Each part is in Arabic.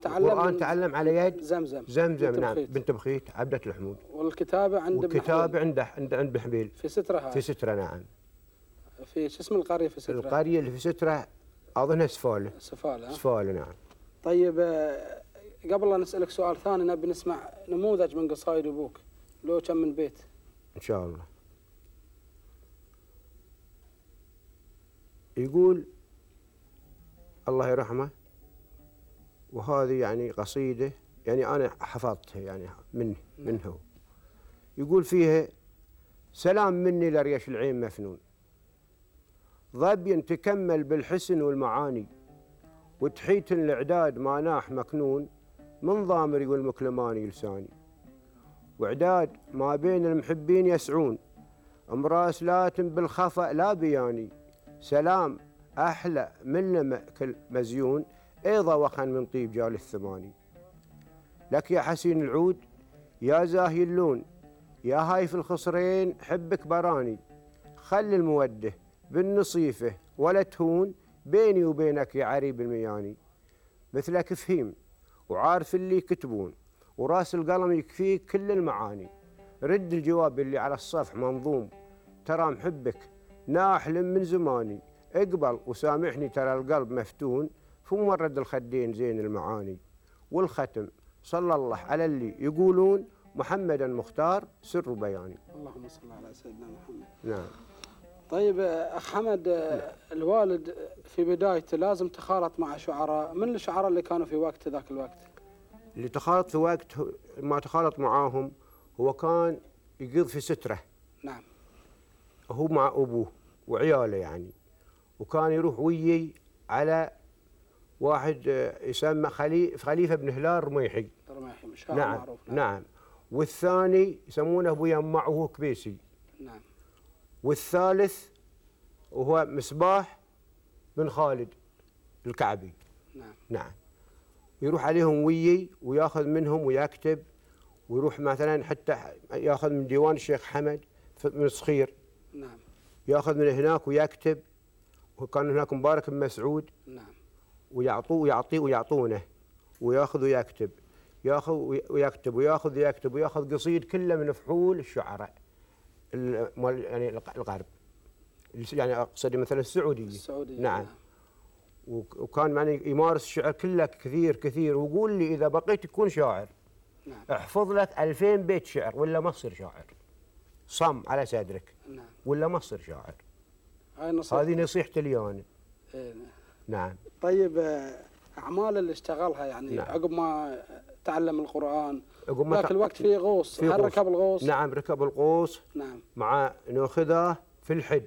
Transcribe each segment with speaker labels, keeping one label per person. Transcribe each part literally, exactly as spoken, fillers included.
Speaker 1: القرآن تعلم على يد
Speaker 2: زمزم
Speaker 1: زمزم نعم بنت بخيت عبدة الحمود.
Speaker 2: والكتابة عند
Speaker 1: والكتابة عنده عند عند بحبيل
Speaker 2: في سترة هاي.
Speaker 1: في سترة نعم.
Speaker 2: في شو اسم القرية في سترة؟
Speaker 1: القرية اللي في سترة أظنها سفالة.
Speaker 2: سفالة.
Speaker 1: سفالة نعم.
Speaker 2: طيب قبل لا نسألك سؤال ثاني نبي نسمع نموذج من قصايد أبوك لو كم من بيت.
Speaker 1: إن شاء الله. يقول الله يرحمه، وهذه يعني قصيدة يعني أنا حفظتها يعني منه منه. يقول فيها: سلام مني لريش العين مفنون، ظبي تكمل بالحسن والمعاني، وتحيت الإعداد ما ناح مكنون، من ضامري والمكلماني لساني، وإعداد ما بين المحبين يسعون، مراسلات بالخفأ لا بياني، سلام أحلى من لمك مزيون، أيضا وخن من طيب جال الثماني. لك يا حسين العود يا زاهي اللون، يا هاي في الخصرين حبك براني، خل المودة بالنصيفة ولا تهون، بيني وبينك يا عريب المياني. مثلك فهيم وعارف اللي يكتبون، وراس القلم يكفيك كل المعاني، رد الجواب اللي على الصفح منظوم، ترى محبك ناحلم من زماني، اقبل وسامحني ترى القلب مفتون، فمورد الخدين زين المعاني. والختم صلى الله على اللي يقولون، محمدا مختار سر بياني.
Speaker 2: اللهم صل على سيدنا محمد.
Speaker 1: نعم.
Speaker 2: طيب أخ حمد، الوالد في بدايته لازم تخالط مع شعراء، من الشعراء اللي كانوا في وقت ذاك الوقت؟
Speaker 1: اللي تخالط في وقت ما تخالط معاهم هو كان يقض في سترة.
Speaker 2: نعم.
Speaker 1: هو مع أبوه وعياله يعني، وكان يروح ويي على واحد يسمى خليفة بن هلال رميحي.
Speaker 2: رميحي مشاعر
Speaker 1: نعم
Speaker 2: معروف.
Speaker 1: نعم. نعم. والثاني يسمونه أبو يمع وهو كبيسي.
Speaker 2: نعم.
Speaker 1: والثالث وهو مصباح بن خالد الكعبي.
Speaker 2: نعم.
Speaker 1: نعم. يروح عليهم ويي وياخذ منهم ويكتب، ويروح مثلا حتى ياخذ من ديوان الشيخ حمد من صخير.
Speaker 2: نعم.
Speaker 1: ياخذ من هناك ويكتب، وكان هناك مبارك بن مسعود.
Speaker 2: نعم.
Speaker 1: ويعطوه ويعطيه ويعطونه، وياخذ ويكتب، ياخذ ويكتب وياخذ ويكتب وياخذ قصيد كله من فحول الشعراء يعني الغرب، يعني اقصد مثلا السعوديه.
Speaker 2: السعوديه.
Speaker 1: نعم. وكان يعني يمارس الشعر كله كثير كثير، ويقول لي اذا بقيت تكون شاعر
Speaker 2: نعم
Speaker 1: احفظ لك ألفين بيت شعر ولا ما تصير شاعر، صم على صدرك.
Speaker 2: نعم.
Speaker 1: ولا ما تصير شاعر.
Speaker 2: هاي نصيحتي.
Speaker 1: هذه نصيحتي لي انا.
Speaker 2: إيه.
Speaker 1: نعم.
Speaker 2: طيب اعمال اللي اشتغلها يعني
Speaker 1: نعم.
Speaker 2: عقب ما تعلم القرآن
Speaker 1: ذاك
Speaker 2: تع... الوقت في غوص،
Speaker 1: في
Speaker 2: هل
Speaker 1: غوص.
Speaker 2: ركب الغوص؟
Speaker 1: نعم ركب الغوص.
Speaker 2: نعم.
Speaker 1: مع ناخذه في الحد،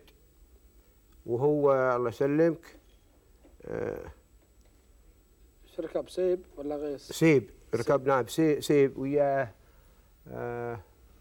Speaker 1: وهو الله يسلمك آه
Speaker 2: ركب سيب ولا غيس؟
Speaker 1: سيب ركب. نعم سيب, سيب وياه آه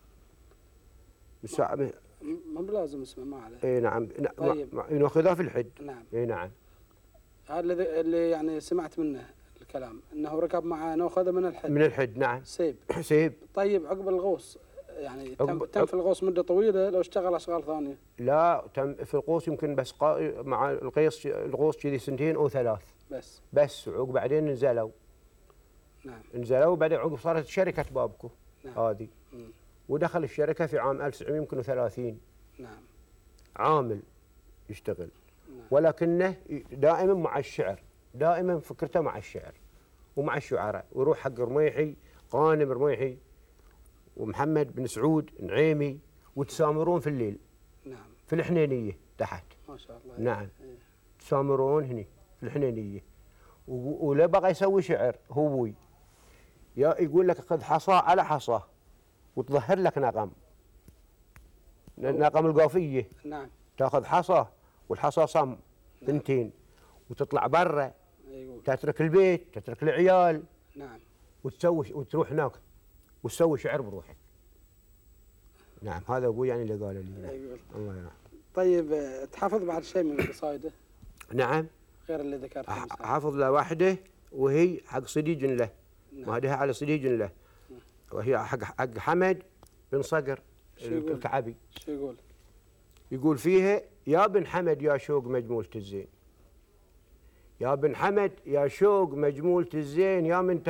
Speaker 2: ما, ما بلازم اسمه ما عليه.
Speaker 1: اي نعم.
Speaker 2: طيب.
Speaker 1: ناخذه في الحد.
Speaker 2: نعم.
Speaker 1: اي نعم.
Speaker 2: هذا اللي اللي يعني سمعت منه الكلام انه ركب مع ناخذه من الحد.
Speaker 1: من الحد نعم.
Speaker 2: سيب.
Speaker 1: سيب.
Speaker 2: طيب عقب الغوص يعني تم, تم في الغوص مده طويله لو اشتغل اشغال ثانيه؟
Speaker 1: لا تم في الغوص يمكن بس قا... مع القيس الغوص كذي سنتين او ثلاث
Speaker 2: بس.
Speaker 1: بس عقب بعدين نزلوا.
Speaker 2: نعم.
Speaker 1: نزلوا وبعدين عقب صارت شركه بابكو.
Speaker 2: نعم.
Speaker 1: هذه.
Speaker 2: مم.
Speaker 1: ودخل الشركه في عام ألف وتسعمئة يمكن وثلاثين.
Speaker 2: نعم.
Speaker 1: عامل يشتغل.
Speaker 2: نعم.
Speaker 1: ولكنه دائما مع الشعر، دائما فكرته مع الشعر ومع الشعراء، ويروح حق رميحي غانم رميحي ومحمد بن سعود نعيمي، وتسامرون في الليل.
Speaker 2: نعم.
Speaker 1: في الحنينيه تحت.
Speaker 2: ما شاء الله.
Speaker 1: نعم.
Speaker 2: إيه.
Speaker 1: تسامرون هني في الحنينيه، ولا بقى يسوي شعر هو يا يقول لك خذ حصى على حصى وتظهر لك نغم، نغم القافيه.
Speaker 2: نعم.
Speaker 1: تاخذ حصى والحصى صم ثنتين. نعم. وتطلع برا.
Speaker 2: أيوة.
Speaker 1: تترك البيت تترك العيال.
Speaker 2: نعم.
Speaker 1: وتسوي وتروح هناك وتسوي شعر بروحك. نعم هذا ابوي يعني اللي قال لي.
Speaker 2: أيوة.
Speaker 1: الله يرحمه.
Speaker 2: طيب تحافظ بعد شيء من قصائده؟
Speaker 1: نعم.
Speaker 2: غير اللي ذكرته.
Speaker 1: حافظ له واحده وهي حق صديق له.
Speaker 2: نعم.
Speaker 1: وهذه على صديق له.
Speaker 2: نعم.
Speaker 1: وهي حق حق حمد بن صقر الكعبي.
Speaker 2: شو يقول؟
Speaker 1: يقول فيها: يا بن حمد يا شوق مجمولة الزين، يا بن حمد يا شوق مجمولة الزين، يا من